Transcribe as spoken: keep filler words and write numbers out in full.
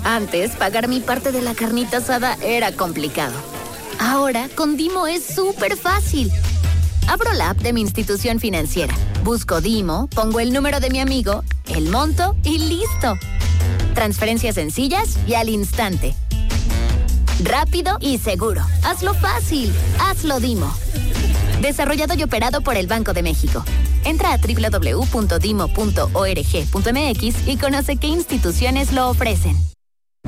Antes, pagar mi parte de la carnita asada era complicado. Ahora, con Dimo es súper fácil. Abro la app de mi institución financiera, busco Dimo, pongo el número de mi amigo, el monto y listo. Transferencias sencillas y al instante. Rápido y seguro. Hazlo fácil. Hazlo Dimo. Desarrollado y operado por el Banco de México. Entra a doble u doble u doble u punto dimo punto org punto m x y conoce qué instituciones lo ofrecen.